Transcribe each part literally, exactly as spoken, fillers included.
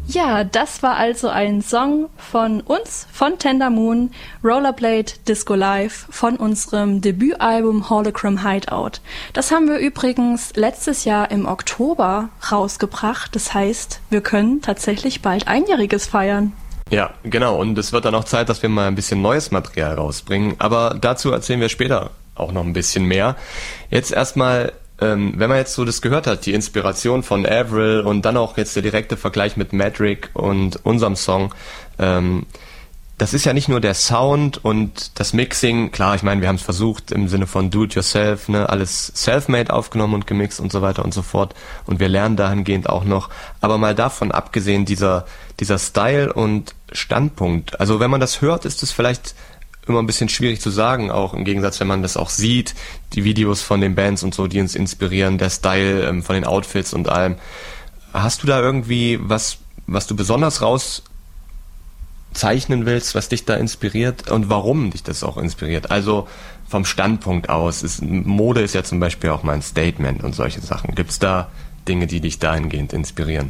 Ja, das war also ein Song von uns, von Tender Moon, Rollerblade Disco Live, von unserem Debütalbum Hologram Hideout. Das haben wir übrigens letztes Jahr im Oktober rausgebracht. Das heißt, wir können tatsächlich bald Einjähriges feiern. Ja, genau. Und es wird dann auch Zeit, dass wir mal ein bisschen neues Material rausbringen. Aber dazu erzählen wir später auch noch ein bisschen mehr. Jetzt erstmal, ähm, wenn man jetzt so das gehört hat, die Inspiration von Avril und dann auch jetzt der direkte Vergleich mit Madrick und unserem Song, ähm, das ist ja nicht nur der Sound und das Mixing. Klar, ich meine, wir haben es versucht im Sinne von Do-it-yourself, ne, alles self-made aufgenommen und gemixt und so weiter und so fort. Und wir lernen dahingehend auch noch. Aber mal davon abgesehen, dieser dieser Style und Standpunkt. Also wenn man das hört, ist es vielleicht immer ein bisschen schwierig zu sagen, auch im Gegensatz, wenn man das auch sieht, die Videos von den Bands und so, die uns inspirieren, der Style ähm, von den Outfits und allem. Hast du da irgendwie was, was du besonders rauszeichnen willst, was dich da inspiriert und warum dich das auch inspiriert? Also vom Standpunkt aus, ist, Mode ist ja zum Beispiel auch mal ein Statement und solche Sachen. Gibt es da Dinge, die dich dahingehend inspirieren?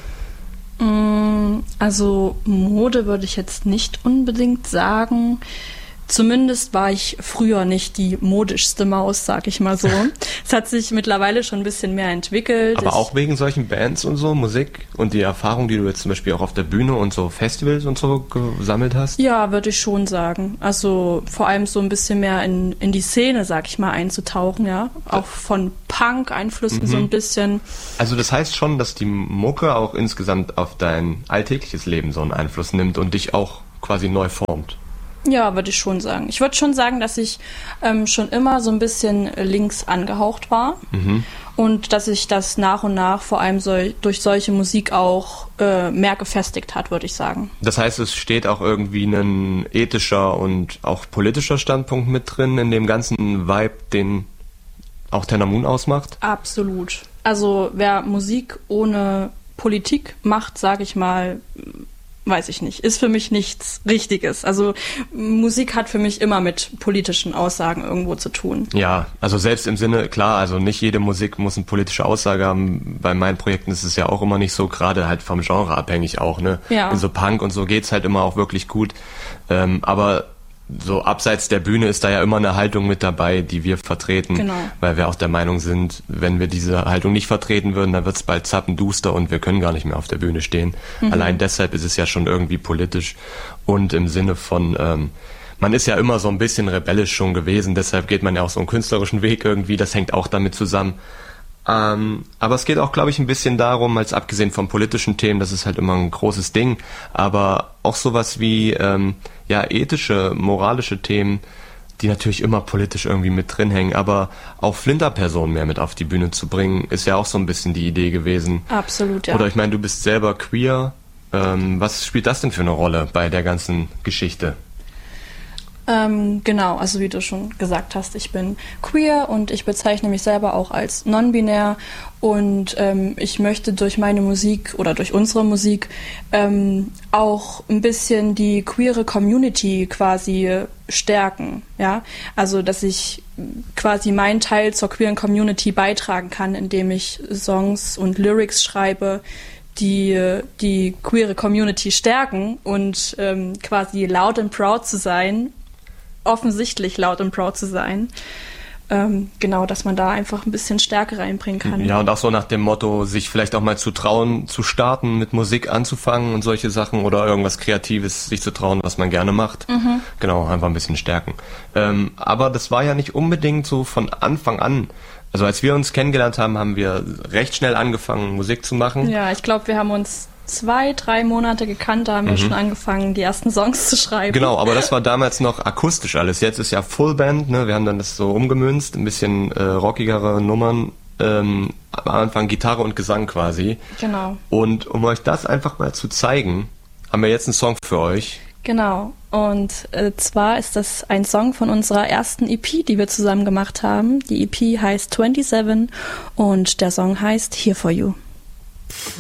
Also Mode würde ich jetzt nicht unbedingt sagen. Zumindest war ich früher nicht die modischste Maus, sag ich mal so. Es hat sich mittlerweile schon ein bisschen mehr entwickelt. Aber ich auch wegen solchen Bands und so, Musik und die Erfahrung, die du jetzt zum Beispiel auch auf der Bühne und so Festivals und so gesammelt hast? Ja, würde ich schon sagen. Also vor allem so ein bisschen mehr in, in die Szene, sag ich mal, einzutauchen, ja. Auch von Punk-Einflüssen mhm. so ein bisschen. Also das heißt schon, dass die Mucke auch insgesamt auf dein alltägliches Leben so einen Einfluss nimmt und dich auch quasi neu formt. Ja, würde ich schon sagen. Ich würde schon sagen, dass ich ähm, schon immer so ein bisschen links angehaucht war mhm. und dass sich das nach und nach vor allem so, durch solche Musik auch äh, mehr gefestigt hat, würde ich sagen. Das heißt, es steht auch irgendwie ein ethischer und auch politischer Standpunkt mit drin in dem ganzen Vibe, den auch Tender Moon ausmacht? Absolut. Also wer Musik ohne Politik macht, sage ich mal, weiß ich nicht, ist für mich nichts Richtiges. Also Musik hat für mich immer mit politischen Aussagen irgendwo zu tun. Ja, also selbst im Sinne, klar, also nicht jede Musik muss eine politische Aussage haben. Bei meinen Projekten ist es ja auch immer nicht so, gerade halt vom Genre abhängig auch, ne? Ja. In so Punk und so geht's halt immer auch wirklich gut. Ähm, aber so abseits der Bühne ist da ja immer eine Haltung mit dabei, die wir vertreten, genau. Weil wir auch der Meinung sind, wenn wir diese Haltung nicht vertreten würden, dann wird's bald zappenduster und wir können gar nicht mehr auf der Bühne stehen. Mhm. Allein deshalb ist es ja schon irgendwie politisch und im Sinne von, ähm, man ist ja immer so ein bisschen rebellisch schon gewesen, deshalb geht man ja auch so einen künstlerischen Weg irgendwie, das hängt auch damit zusammen. Ähm, aber es geht auch, glaube ich, ein bisschen darum, als abgesehen von politischen Themen, das ist halt immer ein großes Ding, aber auch sowas wie ähm, ja ethische, moralische Themen, die natürlich immer politisch irgendwie mit drin hängen, aber auch Flinterpersonen mehr mit auf die Bühne zu bringen, ist ja auch so ein bisschen die Idee gewesen. Absolut, ja. Oder ich meine, du bist selber queer. Ähm, was spielt das denn für eine Rolle bei der ganzen Geschichte? Ähm, genau, also wie du schon gesagt hast, ich bin queer und ich bezeichne mich selber auch als non-binär und ähm, ich möchte durch meine Musik oder durch unsere Musik ähm, auch ein bisschen die queere Community quasi stärken, ja, also dass ich quasi meinen Teil zur queeren Community beitragen kann, indem ich Songs und Lyrics schreibe, die die queere Community stärken und ähm, quasi loud and proud zu sein, offensichtlich laut und proud zu sein. Ähm, genau, dass man da einfach ein bisschen Stärke reinbringen kann. Ja, und auch so nach dem Motto, sich vielleicht auch mal zu trauen, zu starten, mit Musik anzufangen und solche Sachen oder irgendwas Kreatives sich zu trauen, was man gerne macht. Mhm. Genau, einfach ein bisschen stärken. Ähm, aber das war ja nicht unbedingt so von Anfang an. Also als wir uns kennengelernt haben, haben wir recht schnell angefangen, Musik zu machen. Ja, ich glaube, wir haben uns zwei, drei Monate gekannt, da haben wir mhm. schon angefangen, die ersten Songs zu schreiben. Genau, aber das war damals noch akustisch alles. Jetzt ist ja Fullband, ne? Wir haben dann das so umgemünzt, ein bisschen äh, rockigere Nummern. Ähm, am Anfang Gitarre und Gesang quasi. Genau. Und um euch das einfach mal zu zeigen, haben wir jetzt einen Song für euch. Genau. Und äh, zwar ist das ein Song von unserer ersten E P, die wir zusammen gemacht haben. Die E P heißt siebenundzwanzig und der Song heißt Here For You.